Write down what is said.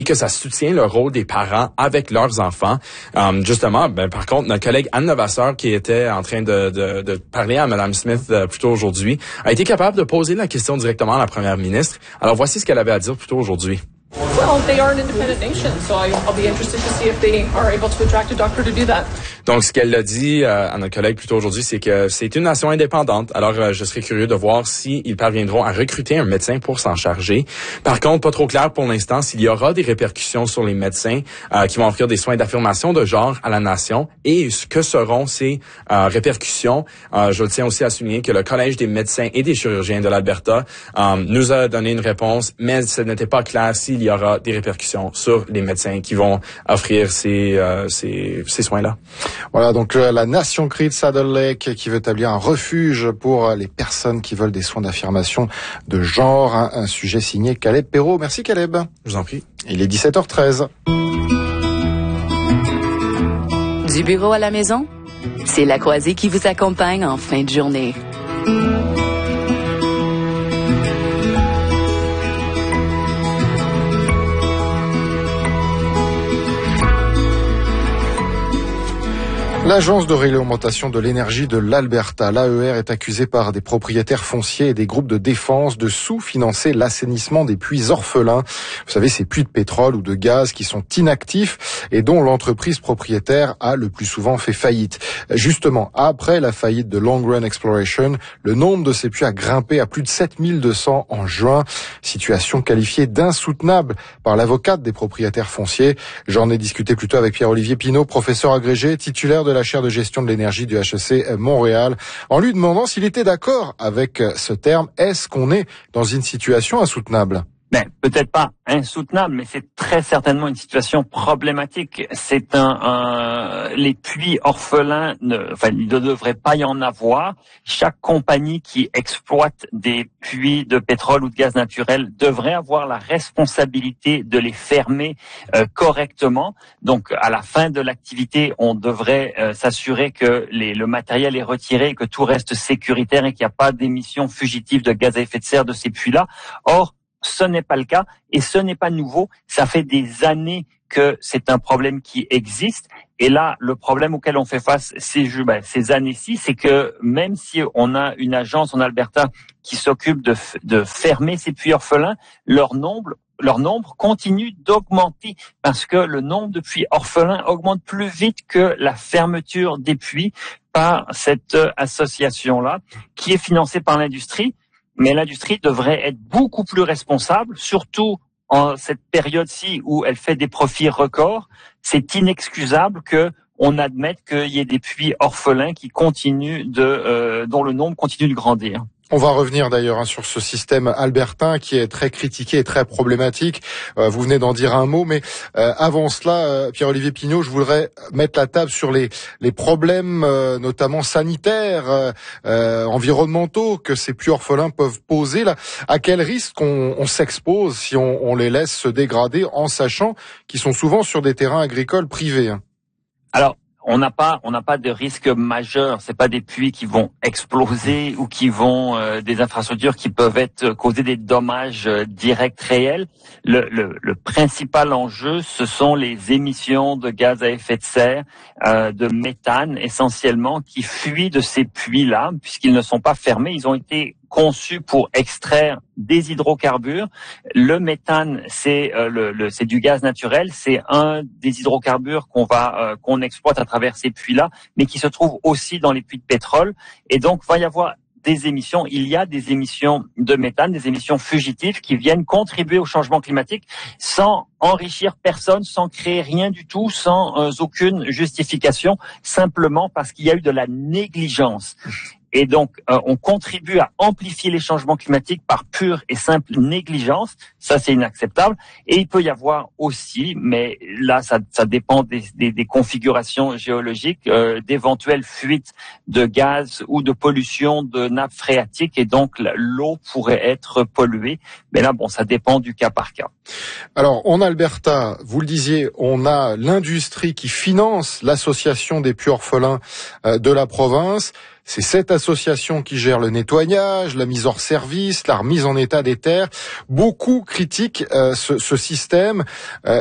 que ça soutient le rôle des parents avec leurs enfants. Justement, par contre, notre collègue Anne Levasseur, qui était en train de parler à Mme Smith plus tôt aujourd'hui, a été capable de poser la question directement à la première ministre. Alors, voici ce qu'elle avait à dire plus tôt aujourd'hui. Well, they are an independent nation, so I'll be interested to see if they are able to attract a doctor to do that. Donc, ce qu'elle a dit à notre collègue plus tôt aujourd'hui, c'est que c'est une nation indépendante. Alors, je serais curieux de voir s'ils parviendront à recruter un médecin pour s'en charger. Par contre, pas trop clair pour l'instant s'il y aura des répercussions sur les médecins qui vont offrir des soins d'affirmation de genre à la nation et ce que seront ces répercussions. Je tiens aussi à souligner que le Collège des médecins et des chirurgiens de l'Alberta nous a donné une réponse, mais ce n'était pas clair s'il y aura des répercussions sur les médecins qui vont offrir ces soins-là. Voilà, donc la Nation Crie de Saddle Lake qui veut établir un refuge pour les personnes qui veulent des soins d'affirmation de genre. Un sujet signé Caleb Perrault. Merci Caleb. Je vous en prie. Il est 17h13. Du bureau à la maison, c'est La Croisée qui vous accompagne en fin de journée. L'Agence de réglementation de l'énergie de l'Alberta, l'AER, est accusée par des propriétaires fonciers et des groupes de défense de sous-financer l'assainissement des puits orphelins. Vous savez, ces puits de pétrole ou de gaz qui sont inactifs et dont l'entreprise propriétaire a le plus souvent fait faillite. Justement, après la faillite de Long Run Exploration, le nombre de ces puits a grimpé à plus de 7200 en juin. Situation qualifiée d'insoutenable par l'avocate des propriétaires fonciers. J'en ai discuté plus tôt avec Pierre-Olivier Pinault, professeur agrégé, titulaire de la chaire de gestion de l'énergie du HEC Montréal, en lui demandant s'il était d'accord avec ce terme. Est-ce qu'on est dans une situation insoutenable ? Peut-être pas insoutenable, mais c'est très certainement une situation problématique. C'est les puits orphelins, il ne devrait pas y en avoir. Chaque compagnie qui exploite des puits de pétrole ou de gaz naturel devrait avoir la responsabilité de les fermer correctement. Donc, à la fin de l'activité, on devrait s'assurer que le matériel est retiré et que tout reste sécuritaire et qu'il n'y a pas d'émissions fugitives de gaz à effet de serre de ces puits-là. Or, ce n'est pas le cas et ce n'est pas nouveau. Ça fait des que c'est un problème qui existe. Et là, le problème auquel on fait face ces années-ci, c'est que même si on a une agence en Alberta qui s'occupe de fermer ces puits orphelins, leur nombre continue d'augmenter parce que le nombre de puits orphelins augmente plus vite que la fermeture des puits par cette association-là qui est financée par l'industrie. Mais l'industrie devrait être beaucoup plus responsable, surtout en cette période-ci où elle fait des profits records. C'est inexcusable qu'on admette qu'il y ait des puits orphelins qui continuent dont le nombre continue de grandir. On va revenir d'ailleurs sur ce système albertain qui est très critiqué et très problématique. Vous venez d'en dire un mot, mais avant cela, Pierre-Olivier Pinault, je voudrais mettre la table sur les problèmes notamment sanitaires, environnementaux que ces puits orphelins peuvent poser. Là, à quel risque on s'expose si on les laisse se dégrader en sachant qu'ils sont souvent sur des terrains agricoles privés? Alors, on n'a pas de risque majeur. C'est pas des puits qui vont exploser ou qui vont des infrastructures qui peuvent causer des dommages directs réels. Le principal enjeu, ce sont les émissions de gaz à effet de serre, de méthane essentiellement, qui fuient de ces puits-là, puisqu'ils ne sont pas fermés. Ils ont été conçus pour extraire des hydrocarbures. Le méthane, c'est du gaz naturel. C'est un des hydrocarbures qu'on exploite à travers ces puits-là, mais qui se trouve aussi dans les puits de pétrole. Et donc, va y avoir des émissions. Il y a des émissions de méthane, des émissions fugitives qui viennent contribuer au changement climatique sans enrichir personne, sans créer rien du tout, sans aucune justification, simplement parce qu'il y a eu de la négligence. Et donc, on contribue à amplifier les changements climatiques par pure et simple négligence. Ça, c'est inacceptable. Et il peut y avoir aussi, mais là, ça dépend des configurations géologiques, d'éventuelles fuites de gaz ou de pollution de nappes phréatiques. Et donc, l'eau pourrait être polluée. Mais là, ça dépend du cas par cas. Alors, en Alberta, vous le disiez, on a l'industrie qui finance l'association des puits orphelins de la province. C'est cette association qui gère le nettoyage, la mise hors service, la remise en état des terres. Beaucoup critiquent ce système.